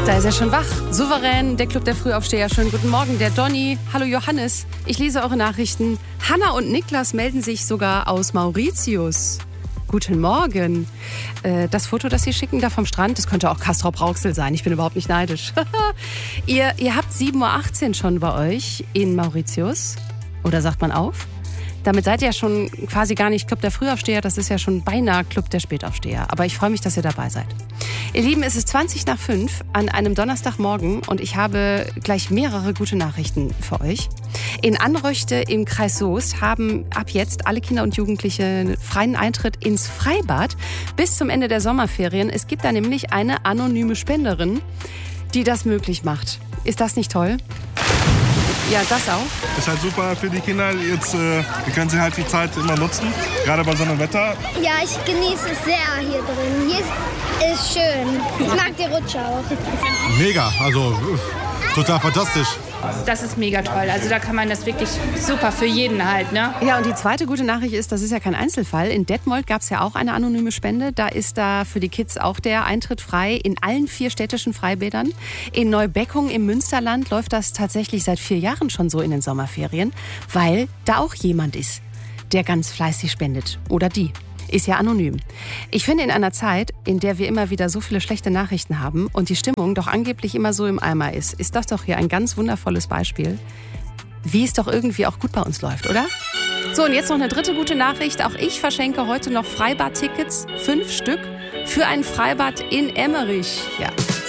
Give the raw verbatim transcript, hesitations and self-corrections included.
Da ist er schon wach. Souverän, der Club der Frühaufsteher. Schönen guten Morgen, der Donny. Hallo Johannes. Ich lese eure Nachrichten. Hanna und Niklas melden sich sogar aus Mauritius. Guten Morgen. Äh, das Foto, das Sie schicken da vom Strand, das könnte auch Castrop-Rauxel sein. Ich bin überhaupt nicht neidisch. ihr, ihr habt sieben Uhr achtzehn schon bei euch in Mauritius. Oder sagt man auf? Damit seid ihr ja schon quasi gar nicht Club der Frühaufsteher, das ist ja schon beinahe Club der Spätaufsteher. Aber ich freue mich, dass ihr dabei seid. Ihr Lieben, es ist zwanzig nach fünf an einem Donnerstagmorgen und ich habe gleich mehrere gute Nachrichten für euch. In Anröchte im Kreis Soest haben ab jetzt alle Kinder und Jugendliche freien Eintritt ins Freibad bis zum Ende der Sommerferien. Es gibt da nämlich eine anonyme Spenderin, die das möglich macht. Ist das nicht toll? Ja, das auch. Ist halt super für die Kinder. Jetzt äh, wir können sie halt die Zeit immer nutzen, gerade bei so einem Wetter. Ja, ich genieße es sehr hier drin. Hier ist, ist schön. Ich mag die Rutsche auch. Mega, also total fantastisch. Das ist mega toll. Also da kann man das wirklich super für jeden halt, ne? Ja, und die zweite gute Nachricht ist, das ist ja kein Einzelfall. In Detmold gab es ja auch eine anonyme Spende. Da ist da für die Kids auch der Eintritt frei in allen vier städtischen Freibädern. In Neubeckum im Münsterland läuft das tatsächlich seit vier Jahren schon so in den Sommerferien, weil da auch jemand ist, der ganz fleißig spendet. Oder die. Ist ja anonym. Ich finde, in einer Zeit, in der wir immer wieder so viele schlechte Nachrichten haben und die Stimmung doch angeblich immer so im Eimer ist, ist das doch hier ein ganz wundervolles Beispiel, wie es doch irgendwie auch gut bei uns läuft, oder? So, und jetzt noch eine dritte gute Nachricht. Auch ich verschenke heute noch Freibad-Tickets, fünf Stück, für ein Freibad in Emmerich. Ja.